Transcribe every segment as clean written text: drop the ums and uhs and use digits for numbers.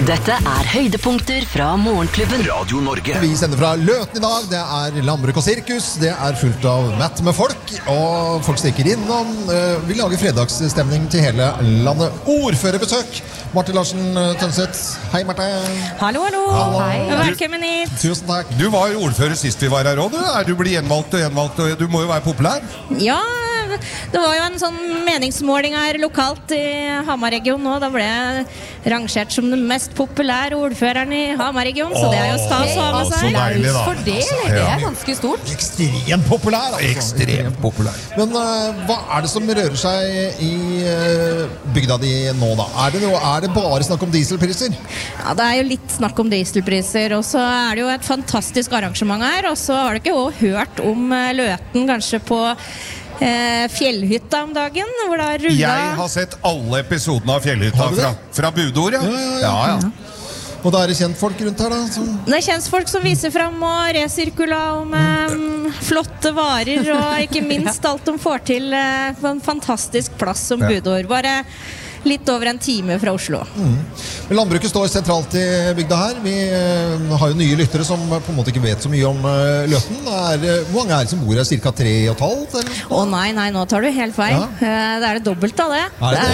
Dette høydepunkter fra Morgenklubben. Radio Norge. Vi sender fra Løten i dag. Det landbruk og sirkus. Det fullt av matt med folk. Og folk stikker innom. Vi lager fredagsstemning til hele landet. Ordførerbesøk. Martin Larsen Tønseth. Hei, Marte. Hallo, hallo. Hei. Velkommen hit. Tusen takk. Du var jo ordfører sist vi var her også. Du blir gjenvalgt og du må jo være populær. Ja, det var jo en sånn meningsmåling her lokalt i Hamar-regionen nå. Da ble jeg rangert som den mest populære ordføreren i Hamar-regionen, så det jo stas å ha med seg. Så deilig da. For det ganske stort. Ekstremt populær. Altså. Ekstremt populær. Men hva det som rører seg i bygda di nå da? Er det bare snakk om dieselpriser? Ja, det jo litt snakk om dieselpriser, og så det jo et fantastisk arrangement her, og så har du ikke også hørt om Løten kanskje på Fjellhytta om dagen, hvor det rullet... Jeg har sett alle episodene av Fjellhytta fra Budord, ja. Og da det kjentfolk rundt her da? Det kjentfolk som viser frem og resirkula om flotte varer, og ikke minst alt de får til på en fantastisk plass som Budord. Bare litt over en time fra Oslo. Men landbruket står sentralt i bygda her. Vi har jo nye lyttere som på en måte ikke vet så mye om Løten. Hvor mange det som bor her? Cirka 3,5? Nei, nå tar du helt feil. Ja. Det dobbelt av det.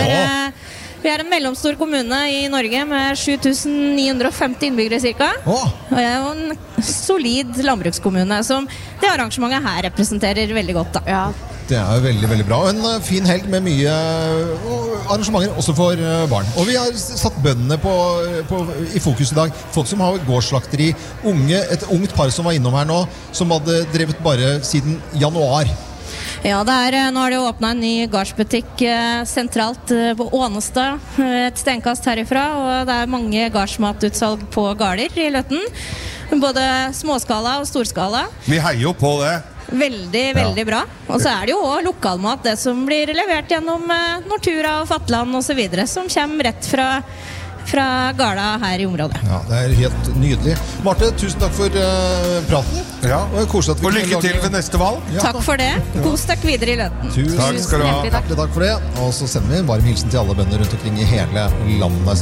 Vi en mellomstor kommune i Norge med 7950 innbyggere cirka. Og jo en solid landbrukskommune som det arrangementet her representerer veldig godt da. Ja. Det jo veldig, veldig bra. Og en fin helg med mye arrangementer også for barn. Og vi har satt bøndene i fokus i dag. Folk som har gårdsslakteri. Et ungt par som var innom her nå, som hadde drevet bare siden januar. Ja, nå har det åpnet en ny gardsbutikk sentralt på Ånestad, et stenkast herifra, og det mange gardsmatutsalg på garder i Løten. Både småskala og storskala. Vi heier jo på det. Veldig bra. Og så det jo også lokalmat, det som blir levert gjennom Nortura og Fatland og så videre, som kommer rett fra garda her i området. Ja, det helt nydelig. Marte, tusen takk for praten. Ja, og lykke til ved neste valg. Ja, takk for det. Kos deg videre i Løten. Tusen takk skal du ha. Takk for det. Og så sender vi en varm hilsen til alle bønder rundt omkring i hele landet.